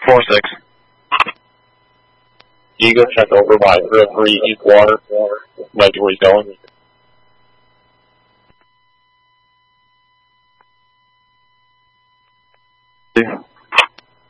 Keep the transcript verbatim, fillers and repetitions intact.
four six. Eagle, check over by zero three East Water. Might be where he's going.